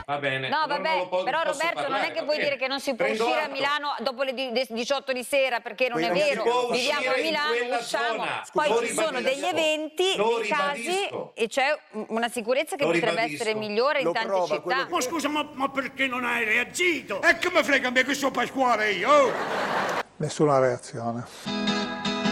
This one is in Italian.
Va bene. No, allora vabbè, però Roberto non è che puoi dire che non si può uscire a Milano dopo le 18 di sera, perché non è vero, viviamo a Milano, usciamo, poi ci sono degli eventi, dei casi e c'è una sicurezza che potrebbe essere migliore in tante città. Ma scusa, ma perché non hai reagito? E che mi frega a me che sono Pasquale io? Nessuna reazione.